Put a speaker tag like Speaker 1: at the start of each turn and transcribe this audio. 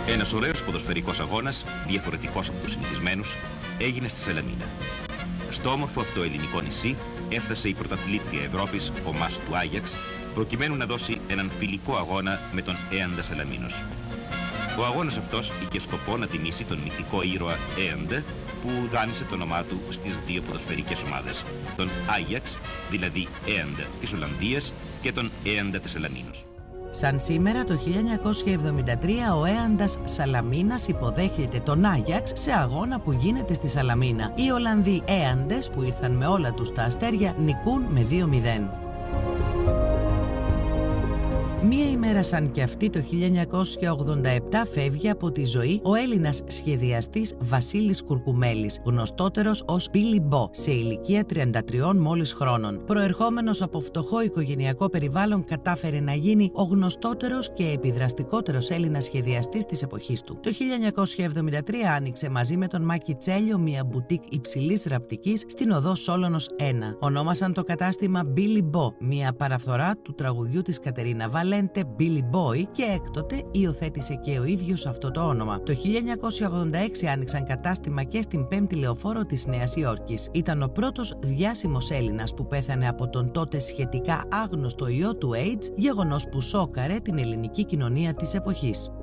Speaker 1: Ένας ωραίος ποδοσφαιρικός αγώνας, διαφορετικός από τους συνηθισμένους, έγινε στη Σαλαμίνα. Στο όμορφο αυτό ελληνικό νησί έφτασε η πρωταθλήτρια Ευρώπης, ο ΜΑΣ του Άγιαξ, προκειμένου να δώσει έναν φιλικό αγώνα με τον Έαντα Σαλαμίνος. Ο αγώνας αυτός είχε σκοπό να τιμήσει τον μυθικό ήρωα Έαντα, που δάνεισε το όνομά του στις δύο ποδοσφαιρικές ομάδες, τον Άγιαξ, δηλαδή Έαντα της Ολλανδίας, και τον Έαντα της Σαλαμίνος.
Speaker 2: Σαν σήμερα το 1973 ο Έαντας Σαλαμίνας υποδέχεται τον Άγιαξ σε αγώνα που γίνεται στη Σαλαμίνα. Οι Ολλανδοί Έαντες που ήρθαν με όλα τους τα αστέρια νικούν με 2-0. Μία ημέρα σαν και αυτή το 1987 φεύγει από τη ζωή ο Έλληνας σχεδιαστής Βασίλης Κουρκουμέλης, γνωστότερος ως Billy Bo, σε ηλικία 33 μόλις χρόνων. Προερχόμενος από φτωχό οικογενειακό περιβάλλον, κατάφερε να γίνει ο γνωστότερος και επιδραστικότερος Έλληνας σχεδιαστής της εποχής του. Το 1973 άνοιξε μαζί με τον Μάκη Τσέλιο μια μπουτίκ υψηλής ραπτικής στην οδό Σόλωνος 1. Ονόμασαν το κατάστημα Billy Bo, μια παραφθορά του τραγουδιού της Κατερίνα Βαλέντε Billy Boy, και έκτοτε υιοθέτησε και ο ίδιος αυτό το όνομα. Το 1986 άνοιξαν κατάστημα και στην 5η Λεωφόρο της Νέας Υόρκης. Ήταν ο πρώτος διάσημος Έλληνας που πέθανε από τον τότε σχετικά άγνωστο ιό του AIDS, γεγονός που σόκαρε την ελληνική κοινωνία της εποχής.